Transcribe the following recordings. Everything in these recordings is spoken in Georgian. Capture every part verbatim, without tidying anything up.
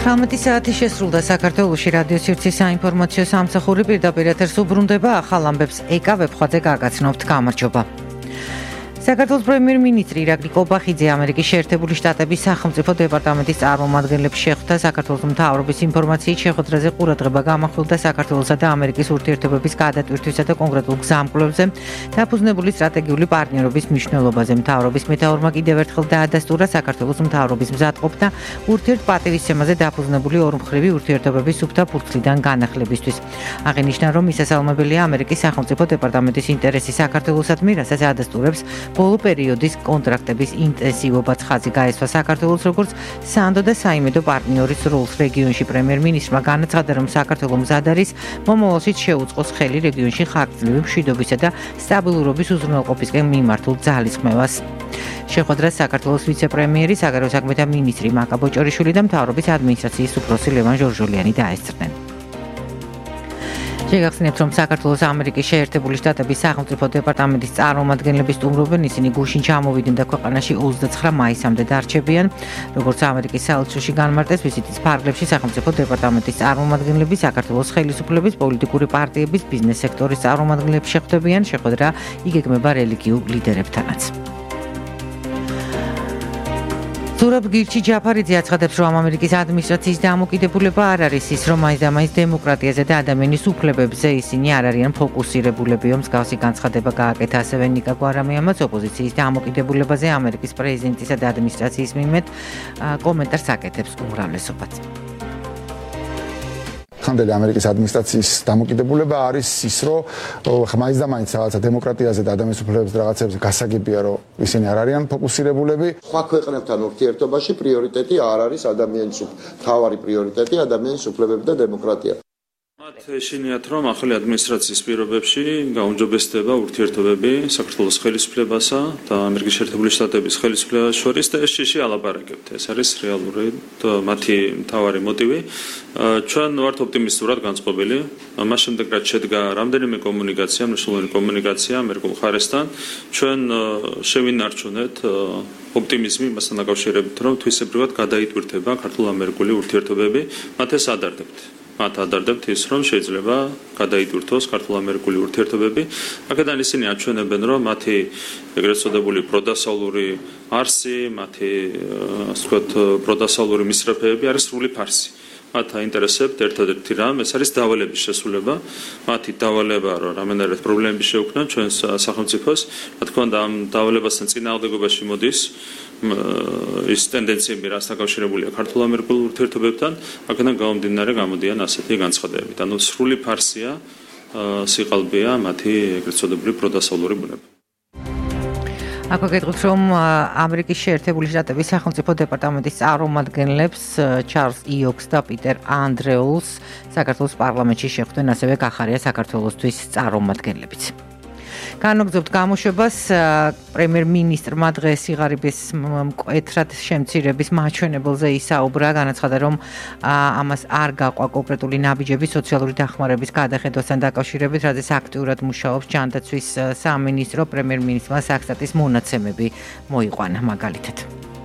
ათრამეტი საათი შესრულდა საქართველოში რადიო სივრცის საინფორმაციო სამსახური პირდაპირ ეთერს უბრუნდება ახალ ამბებს ეკა ვებხვაძე გაგაცნობთ გამარჯობა. საქართველოს პრემიერ-მინისტრი ირაკლი კობახიძე ამერიკის შეერთებული შტატების სახელმწიფო დეპარტამენტის წარმომადგენლებს შეხვდა საქართველოს მთავრობის ინფორმაციით შეხვედრაზე ყურადღება გამახვილდა საქართველოსა და ამერიკის ურთიერთობების გადატვირთვისა და კონკრეტულ გზამკვლევებზე დაფუძნებული სტრატეგიული პარტნიორობის მნიშვნელობაზე. მთავრობის მეთაურმა კიდევ ერთხელ დაადასტურა საქართველოს მთავრობის მზადყოფნა ურთიერთპატივისცემაზე დაფუძნებული ორმხრივი ურთიერთობების სუფთა ფურცლიდან განახლებისთვის. აღინიშნა, რომ მისასალმებელია ამერიკის სახელმწიფო დეპარტამენტის ინტერესი საქართველოსადმი, რასაც ადასტურებს ბოლო პერიოდის კონტრაქტების ინტენსივობაც ხაზი გაესვა საქართველოს როგორც სანდო და საიმედო პარტნიორის როლს რეგიონში. პრემიერ-მინისტრმა განაცხადა, რომ საქართველო მზად არის მომავალშიც შეუწყოს ხელი რეგიონში ხანგრძლივი მშვიდობისა და სტაბილურობის უზრუნველყოფისკენ მიმართულ ძალისხმევას. შეხვედრას საქართველოს ვიცე-პრემიერი, საგარეო საქმეთა მინისტრი მაკა ბოჭორიშვილი და მთავრობის ადმინისტრაციის უფროსი ლევან ჟორჟოლიანი დაესწრნენ. შეგახსენებთ, რომ საქართველოს ამერიკის შეერთებული შტატების სახელმწიფო დეპარტამენტის წარმომადგენლები სტუმრობენ, ისინი გუშინ ჩამოვიდნენ და ქვეყანაში ოცდაცხრა მაისამდე დარჩებიან. როგორც ამერიკის საელჩოში განმარტეს, ვიზიტის ფარგლებში სახელმწიფო დეპარტამენტის წარმომადგენლები საქართველოს ხელისუფლების, პოლიტიკური პარტიების, ბიზნეს სექტორის წარმომადგენლები შეხვდებიან. შეხვედრა იგეგმება რელიგიურ ლიდერებთანაც. ზურაბ გირჩი ჯაფარიძე აცხადებს, რომ ამერიკის ადმინისტრაციის დამოკიდებულება არ არის ის, რომ მაინც და მაინც დემოკრატიაზე და ადამიანის უფლებებზე ისინი არ არიან ფოკუსირებულები. მსგავსი განცხადება გააკეთა ასევე ნიკა გვარამიამაც ოპოზიციის დამოკიდებულებაზე ამერიკის პრეზიდენტისა და ადმინისტრაციის მიმართ კომენტარს აკეთებს უმრავლესობაც. ხანდელი ამერიკის ადმინისტრაციის დამოკიდებულება არის ის, რომ მაინც და მაინც რაღაცა დემოკრატიაზე და ადამიანის უფლებებზე რაღაცებზე გასაგებია, რომ ისინი არ არიან ფოკუსირებულები. სხვა ქვეყნებთან ურთიერთობაში პრიორიტეტი არ არის ადამიანის მთავარი პრიორიტეტი ადამიანის უფლებები და დემოკრატია. მათ ეშინიათ, რომ ახალი ადმინისტრაციის პირობებში გაუმჯობესდება ურთიერთობები საქართველოს ხელისუფლებასა და ამერიკის შეერთებული შტატების ხელისუფლებას შორის და ეს შიში ალაპარაკებთ. ეს არის რეალური მათი მთავარი მოტივი. ჩვენ ვართ ოპტიმისტურად განწყობილი. მას შემდეგ რაც შედგა რამდენიმე კომუნიკაცია, მნიშვნელოვანი კომუნიკაცია ამერიკულ მხარესთან, ჩვენ შევინარჩუნეთ ოპტიმიზმი მასთან დაკავშირებით, რომ თვისებრივად გადაიტვირთება ქართულ-ამერიკული ურთიერთობები. მათ ეს ადარდებთ. მათ ადარდებთ ის, რომ შეიძლება გადაიტვირთოს ქართულ-ამერიკული ურთიერთობები. აქედან ისინი აჩვენებენ, რომ მათი ეგრეთ წოდებული პროდასავლური არსი, მათი ასე ვთქვათ პროდასავლური მისწრაფეები არის სრული ფარსი. მათ აინტერესებთ ერთადერთი რამ, ეს არის დავალების შესრულება. მათი დავალება, რომ რამდენადაც პრობლემები შეუქმნა ჩვენს სახელმწიფოს, რა თქმა უნდა, ამ დავალებასთან წინააღმდეგობაში მოდის ის ტენდენციები, რაც დაკავშირებულია ქართულ-ამერიკულ ურთიერთობებთან, აქედან გამომდინარე გამოდიან ასეთი განცხადებები. ანუ სრული ფარსია, სიყალბეა მათი ეგრეთ წოდებული პროდასავლური ბუნება. Აკა გეტყვით, რომ ამერიკის შეერთებული შტატების სახელმწიფო დეპარტამენტის წარმომადგენლებს ჩარლს იოქს და პიტერ ანდრეულს საქართველოს პარლამენტში შეხვდნენ, ასევე გახარია საქართველოსთვის წარმომადგენლებიც. განაგრძობთ გამოშვებას პრემიერ-მინისტრმა დღეს სიღარიბის მკვეთრად შემცირების მაჩვენებელზე ისაუბრა, განაცხადა, რომ ამას არ გაყვა კონკრეტული ნაბიჯები სოციალური დახმარების გადახედვასთან დაკავშირებით, რაზეც აქტიურად მუშაობს ჯანდაცვის სამინისტრო. პრემიერ-მინისტრმა საქსტატის მონაცემები მოიყვანა მაგალითად.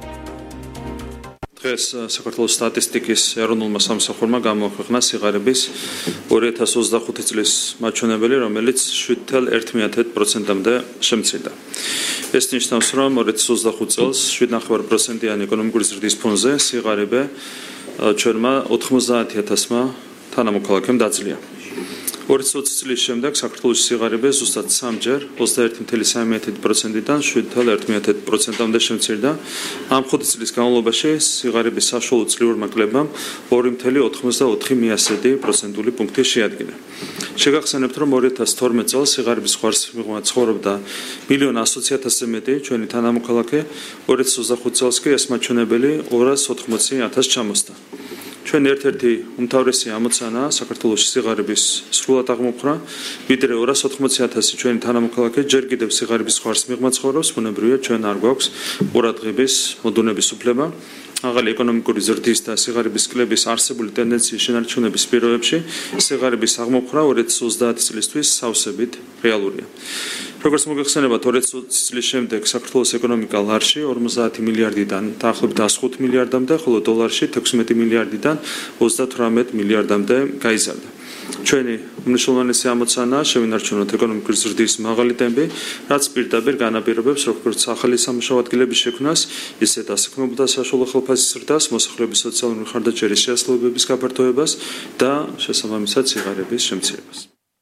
დღეს საქართველოს სტატისტიკის ეროვნულმა სამსახურმა გამოაქვეყნა სიღარიბის ორი ათას ოცდახუთი წლის მაჩვენებელი, რომელიც შვიდ целых ერთი десятых პროცენტამდე შემცირდა. ეს ნიშნავს, რომ ორი ათას ოცდახუთი წელს შვიდ ნახევარ პროცენტიანი ეკონომიკური ზრდის ფონზე სიღარიბე ჩვენმა ოთხმოცდაათი ათასმა თანამოქალაქემ დაძლია. ორი ათას ოცი წლის შემდეგ საქართველოს სიღარიბე ზუსტად სამჯერ ოცდაერთი целых სამი десятых პროცენტიდან შვიდ целых ერთი десятых პროცენტამდე შემცირდა. ამ ხუთი წლის განმავლობაში სიღარიბის საშუალო წლიურმა კლებამ ორი целых ოცდაოთხი პროცენტული პუნქტი შეადგინა. შეგახსენებთ, რომ ორი ათას თორმეტ წელს სიღარიბის ხარისხმა ცხოვრობდა მილიონ ასოცი ათასზე მეტი ჩვენი თანამოქალაქე, ორი ათას ოცდახუთი წელს კი ეს მაჩვენებელი ორას ოთხმოცი ათასს ჩამოსდა. ჩვენ ერთ-ერთი უმთავრესი ამოცანაა საქართველოს სიღარიბის სრულად აღმოფხვრა, ვიდრე ორას ოთხმოცი ათასი ჩვენი თანამოქალაქე ჯერ კიდევ სიღარიბის ხარს მიღმა ცხოვრობს, ბუნებრივია ჩვენ არ გვაქვს ყურადღების მოდუნების უფლება. აღალი ეკონომიკური ზრდის და სიღარიბის კლების არსებული ტენდენციის შენარჩუნების პირობებში სიღარიბის აღმოფხვრა ორი ათი ოცდაათი წლისთვის სავსებით რეალურია. როგორც მოგეხსენებათ, ორი ათი ოცდაათი წლის შემდეგ საქართველოს ეკონომიკა ლარში ორმოცდაათი მილიარდიდან დაახლოებით εκατს ხუთი მილიარდამდე, ხოლო დოლარში თექვსმეტი მილიარდიდან ოცდათვრამეტი მილიარდამდე გაიზარდა. ჩვენი უმნიშვნელოვანესი ამოცანაა შევინარჩუნოთ ეკონომიკური ზრდის მაღალი ტემპი, რაც პირდაპირ განაპირობებს როგორც ახალი სამუშაო ადგილების შექმნას, ისე დასაქმებულთა საშუალო ხელფასის ზრდას, მოსახლეობის სოციალური მხარდაჭერის შესაძლებლობების გაფართოებას და შესაბამისად სიღარიბის შემცირებას.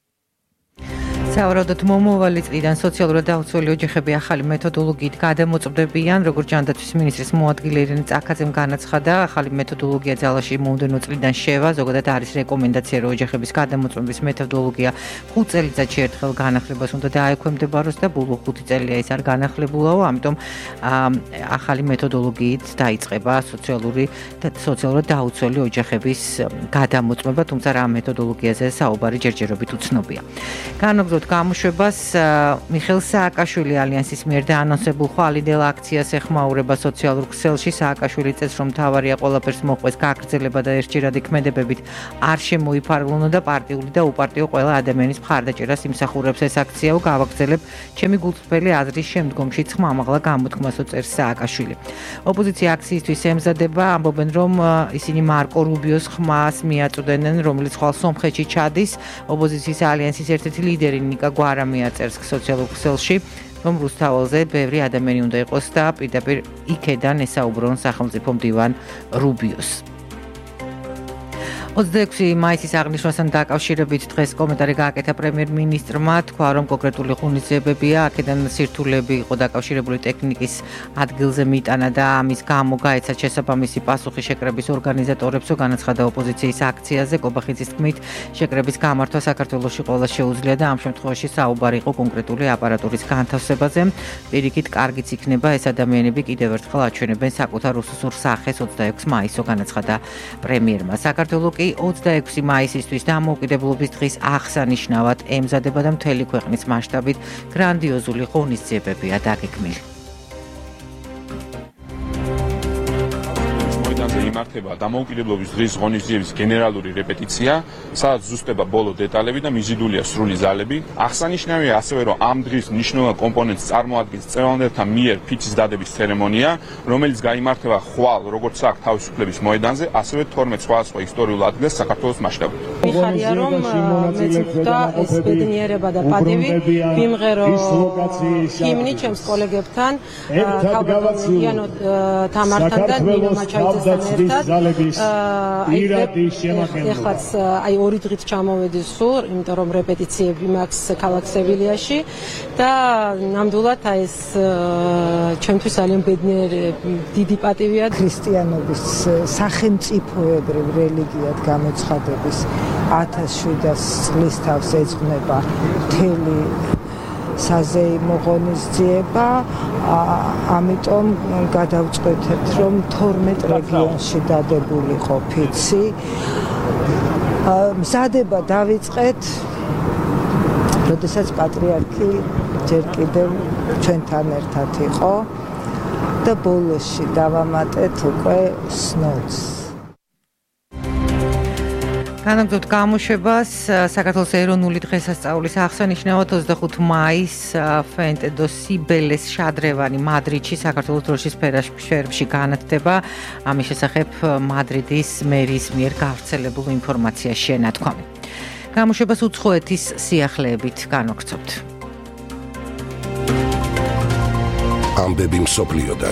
სავარაუდოდ მომავალი წლიდან სოციალურად დაუცველი ოჯახები ახალი მეთოდოლოგიით გადამოწმდებიან, როგორც ჯანდაცვის მინისტრის მოადგილე ირენე წახაძემ განაცხადა, ახალი მეთოდოლოგია ძალაში მომდენო წლიდან შევა, ზოგადად არის რეკომენდაცია, რომ ოჯახების გადამოწმების მეთოდოლოგია ხუთ წელიწადში ერთხელ განახლებას უნდა დაექვემდებაროს და ბოლო ხუთი წელია ის არ განახლებულაო, ამიტომ ახალი მეთოდოლოგიით დაიწყება სოციალური და სოციალურად დაუცველი ოჯახების გადამოწმება, თუმცა რა მეთოდოლოგიაზე საუბარი ჯერჯერობით უცნობია. განაგრძოთ გამოშვებას მიხეილ სააკაშვილი ალიანსის მიერ დაანონსებულ ხვალინდელ აქციას ეხმაურება სოციალურ ქსელში. სააკაშვილი წეს, რომ მთავარია ყველაფერს მოყვეს გაგრძელება და ერთჯერადი ქმედებებით არ შემოიფარგლუნა და პარტიული და უპარტიო ყველა ადამიანის მხარდაჭერას იმსახურებს ეს აქციაო, გავაგრძელებ ჩემი გულწრფელი აზრის შემდგომშიც ხმამაღლა გამოთქმასო წერს სააკაშვილი. ოპოზიცია აქციისთვის ემზადება, ამბობენ, რომ ისინი მარკო რუბიოს ხმას მიაწვდენენ, რომელიც ხვალ სომხეთში ჩადის. ოპოზიციის ალიანსის ერთ-ერთი ლიდერი ნიკა გვარამი აწერს სოციალურ ქსელში, რომ რუსთაველზე ბევრი ადამიანი უნდა იყოს და პირდაპირ იქედან ესაუბრონ სახელმწიფო მდივან რუბიოს. ოცდაექვსი მაისის აღნიშვნასთან დაკავშირებით დღეს კომენტარი გააკეთა პრემიერ-მინისტრმა, თქვა, რომ კონკრეტული ღონისძიებებია, აქედან სირთულეები იყო დაკავშირებული ტექნიკის ადგილზე მიტანა და ამის გამო გაეცათ შესაბამისი პასუხი შეკრების ორგანიზატორებსო, განაცხადა ოპოზიციის აქციაზე. კობახიძის თქმით, შეკრების გამართვა საქართველოში ყველას შეუძლია და ამ შემთხვევაში საუბარი იყო კონკრეტული აპარატურის განთავსებაზე. პირიქით, კარგიც იქნება ეს ადამიანები კიდევ ერთხელ აჩვენებენ საკუთარ უსუსურ სახეს ოცდაექვსი მაისო, განაცხადა პრემიერმა. საქართველოს კი ოცდაექვსი მაისისთვის დამოუკიდებლობის დღის აღსანიშნავად ემზადება და მთელი ქვეყნის მასშტაბით გრანდიოზული ღონისძიებებია დაგეგმილი. იმართება დამოუკიდებლობის დღის ღონისძიების გენერალური რეპეტიცია, სადაც ზუსტდება ბოლო დეტალები და მიზიდულია სრული ზალები. აღსანიშნავია ასევე, რომ ამ დღის მნიშვნელოვან კომპონენტს წარმოადგენს წევანდელთა მიერ ფიცის დადების ცერემონია, რომელიც გაიმართება ხვალ როგორც აქ თავისუფლების მოედანზე, ასევე თორმეტ სხვადასხვა ისტორიულ ადგილას საქართველოს მასშტაბით. მიხარია, რომ მეცნიერთა ეს ბედნიერება და პატივი ვიმღერო ჰიმნი ჩემს კოლეგებთან, თავგადასავლიანო თამართან და ნინო მაჩაიძესთან ეხლაც აი ორი დღით ჩამოვედი სულ, იმიტომ რომ რეპეტიციები მაქვს ქალაქ სევილიაში და ნამდვილად აი ეს ჩემთვის ძალიან ბედნიერი დიდი პატივია. ქრისტიანობის სახელმწიფოებრივ რელიგიად გამოცხადების ათას შვიდას წლის თავს ეძღვნება მთელი საზეიმო ღონისძიება, ამიტომ გადავწყვეტეთ, რომ თორმეტ რეგიონში დადებული იყო ფიცი. მზადება დავიწყეთ, როდესაც პატრიარქი ჯერ კიდევ ჩვენთან ერთად იყო და ბოლოსში დავამატეთ უკვე სნოდს. განაგრძოთ გამოშვებას საქართველოს ეროვნული დღესასწაულის აღსანიშნავად ოცდახუთი მაისს ფენტედო სიბელეს შადრევანი მადრიდში საქართველოს დროშის ფერმში განათდება. ამის შესახებ მადრიდის მერის მიერ გავრცელებულ ინფორმაცია შენათქვამი. გამოშვებას უცხოეთის სიახლეებით განვაგრძობთ. ამბები მსოფლიოდან.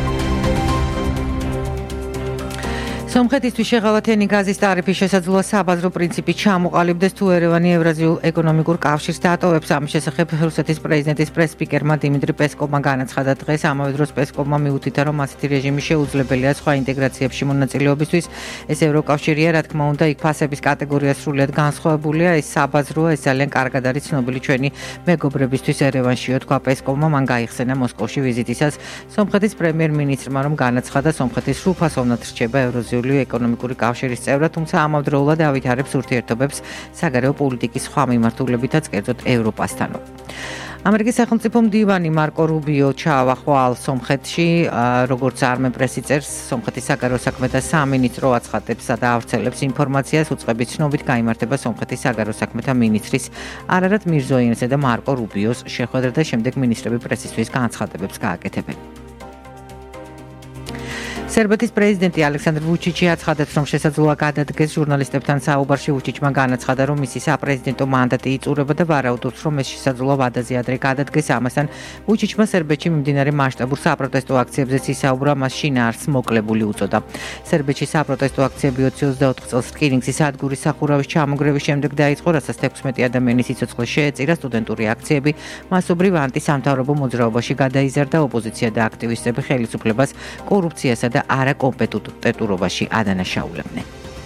სომხეთისთვის შეღავათიანი გაზის ტარიფის შესაძლოა საბაზრო პრინციპით ჩამოყალიბდეს, თუ ერევანი ევრაზიულ ეკონომიკურ კავშირს დატოვებს. ამის შესახებ რუსეთის პრეზიდენტის პრეს-სპიკერმა დიმიტრი პესკოვმა განაცხადა დღეს. ამავე დროს პესკოვმა მიუთითა, რომ ასეთი რეჟიმი შეუძლებელია სხვა ინტეგრაციებში მონაწილეობისთვის. ეს ევროკავშირია, რა თქმა უნდა, იქ ფასების კატეგორია სრულიად განსხვავებულია. ეს საბაზროა, ეს ძალიან კარგად არის ცნობილი ჩვენი მეგობრებისთვის ერევანშიო, თქვა პესკოვმა. მან გაიხსენა მოსკოვში ვიზიტისას სომხეთის პრემიერ-მინისტრმა, რომ განაცხადა, სომხეთის სრულფასოვნად რჩება ევროზიული ეკონომიკური კავშირის წევრად, თუმცა ამავდროულად ავითარებს ურთიერთობებს საგარეო პოლიტიკის სხვა მიმართულებითაც, კერძოდ ევროპასთანო. ამერიკის სახელმწიფო მდივანი მარკო რუბიო ჩაავა ხვალ სომხეთში, როგორც არმენ პრესი წერს, სომხეთის საგარეო საქმეთა სამინისტრო აცხადებს და ავრცელებს ინფორმაციას, უწყების ცნობით გაიმართება სომხეთის საგარეო საქმეთა მინისტრის არარატ მირზოიანისა და მარკო რუბიოს შეხვედრა და შემდეგ მინისტრები პრესისთვის განცხადებებს გააკეთებენ. სერბეთის პრეზიდენტი ალექსანდრ ვუჩიჩი აცხადებს, რომ შესაძლოა გადადგეს ჟურნალისტებთან საუბარში. ვუჩიჩმა განაცხადა, რომ მისი საპრეზიდენტო მანდატი იწურება და ვარაუდობს, რომ ეს შესაძლოა ვადაზე ადრე გადადგეს. ამასთან ვუჩიჩმა სერბეთში მიმდინარე მასშტაბურ საპროტესტო აქციებზეც ისაუბრა, მას შინაარსს მოკლებული უწოდა. სერბეთში საპროტესტო აქციები ოცდაოთხ წელს რკინიგზის სადგურის სახურავის ჩამოგრევის შემდეგ დაიწყო, რასაც ექვსმეტი ადამიანის სიცოცხლე შეეწირა. სტუდენტური აქციები მასობრივ ანტისამთავრობო მოძრაობაში გადაიზარდა. ოპოზიცია და აქტივისტები ხელისუფლებას კორუფციასა და არაკომპეტენტურობაში ადანაშაულებდნენ.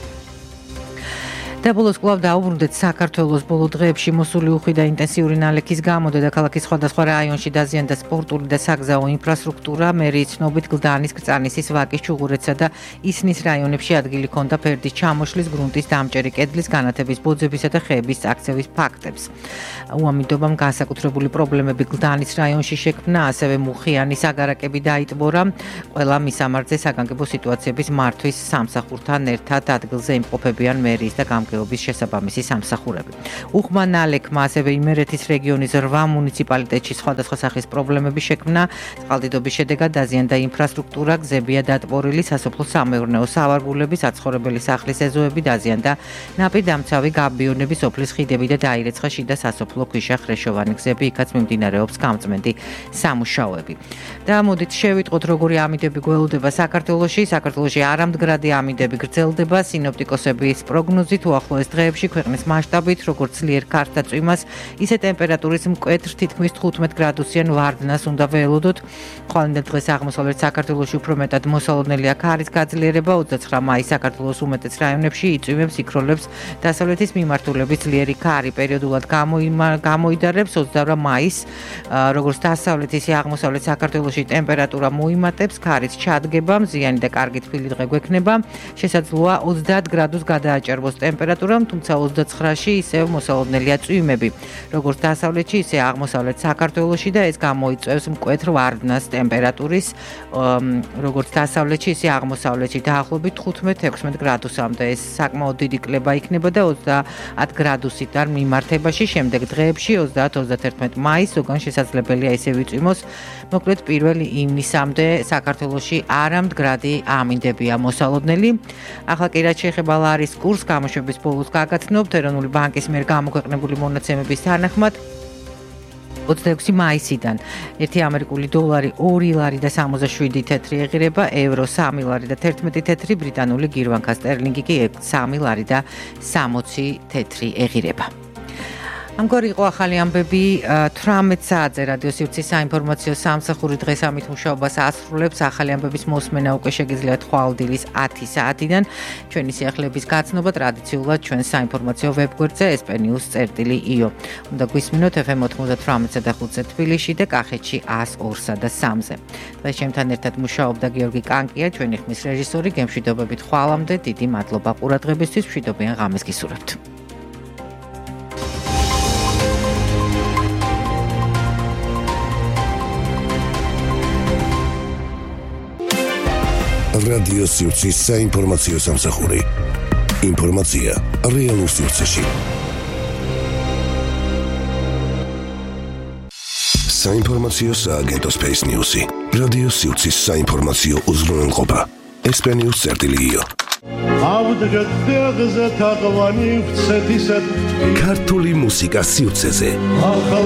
და ბოლოს კვლავ დაუბრუნდეთ საქართველოს ბოლო დღეებში მოსული უხვი და ინტენსიური ნალექის გამო დედაქალაქის სხვადასხვა რაიონში დაზიანდა სპორტული და საგზაო ინფრასტრუქტურა. მერიის ცნობით გლდანის, კრწანისის, ვაკის, ჩუღურეთსა და ისნის რაიონებში ადგილი ჰქონდა ფერდის ჩამოშლის, გრუნტის დამჭერი, კედლის განათების, ბოძებისა და ხეების წაქცევის ფაქტებს. უამბობამ განსაკუთრებული პრობლემები გლდანის რაიონში შექმნა, ასევე მუხიანის აგარაკები დაიტბორა. ყველა მისამართზე საგანგებო სიტუაციების მართვის სამსახურთან ერთად ადგილზე იმყოფებიან მერიის და გამგეობის შესაბამისი სამსახურები. უხმა ნალექმა ასევე იმერეთის რეგიონის რვა მუნიციპალიტეტში სხვადასხვა სახის პრობლემები შექმნა. წყალდიდობის შედეგად დაზიანდა ინფრასტრუქტურა, გზებია დატბორილი, სასოფლო-სამეურნეო სავარგულები, საცხოვრებელი სახლის ეზოები, დაზიანდა ნაპირდამცავი გაბიონები, სოფლის ხიდები და დაირეცხა შიდა სასოფლო ქვიშა ხრეშოვანი გზები, იქაც მიმდინარეობს გამწმენდი სამუშაოები. და მოდით შევიტყოთ, როგორი ამიდები გველოდება საქართველოში. საქართველოში არამდგრადი ამიდები გრძელდება. სინოპტიკოსების პროგნოზით უახლოეს დღეებში ქვეყნის მასშტაბით, როგორც ძლიერ ქართ და წვიმას, ისე ტემპერატურის მკვეთრ თითქმის თხუთმეტ გრადუსიან ვარდნას უნდა ველოდოთ. ხვალინდელ დღეს აღმოსავლეთ საქართველოში უფრო მეტად მოსალოდნელია ქარის გაძლიერება. ოცდაცხრა მაისს საქართველოს უმეტეს რაიონებში იწვიმებს, იქროლებს დასავლეთის მიმართულების ძლიერი ქარი პერიოდულად გამოიდარებს. ოცდაორ მაისს, როგორც დასავლეთ ისე აღმოსავლეთ საქართველოში ტემპერატურა მოიმატებს, ქარიც ჩადგება, მზიანი და კარგი თბილი დღე გვექნება. შესაძლოა ოცდაათ გრადუსს გადააჭარბოს ტემპერატურამ, თუმცა ოცდაცხრაში ისევ მოსალოდნელია წვიმები, როგორც დასავლეთში, ისე აღმოსავლეთ საქართველოში და ეს გამოიწვევს მკვეთრ ვარდნას ტემპერატურის, როგორც დასავლეთში, ისე აღმოსავლეთში დაახლოებით თხუთმეტ ექვსმეტ გრადუსამდე. ეს საკმაოდ დიდი კლება იქნება და ოცდაათ გრადუსიდან მიმართებაში. შემდეგ დღეებში ოცდაათ ოცდაათერთმეტ მაისს ზოგან შესაძლებელია ისევ იწვიმოს. მოკლედ პირველი ივნისამდე საქართველოში არამდგრადი ამინდებია მოსალოდნელი. ახლა კი რაც შეეხება ლარის კურსს, გამოშვების ბოლოს გაგაცნობთ ეროვნული ბანკის მიერ გამოქვეყნებული მონაცემების თანახმად ოცდაექვსი მაისიდან ერთი ამერიკული დოლარი ორი ლარი და სამოცდაშვიდი თეთრი ეღირება, ევრო სამი ლარი და თერთმეტი თეთრი, ბრიტანული გირვანქა სტერლინგი კი სამი ლარი და სამოცი თეთრი ეღირება. ამგვარი იყო ახალი ამბები თვრამეტ საათზე რადიო სივრცის საინფორმაციო სამსახური დღეს ამით მუშაობას ასრულებს. ახალი ამბების მოსმენა უკვე შეგიძლიათ ხვალ-დილის ათი საათიდან. ჩვენი სიახლეების გაცნობა ტრადიციულად ჩვენ საინფორმაციო ვებგვერდზე es pe news წერტილი io. უნდა გვისმინოთ ეფ ემ ოცდათვრამეტსა და ხუთზე თბილისში და კახეთში ას ორსა და სამზე. დღეს ჩემთან ერთად მუშაობდა გიორგი კანკია, ჩვენი ხმის რეჟისორი. გემშვიდობებით ხვალამდე, დიდი მადლობა ყურადღებისთვის. მშვიდობიან ღამეს გისურვებთ. რადიო სივრცის საინფორმაციო სამსახური. ინფორმაცია რეალურ სივრცეში. საინფორმაციო სააგენტო Space News-ი. რადიო სივრცის საინფორმაციო უზრუნველყოფა. es pe news წერტილი io. ქართული მუსიკა სივრცეზე.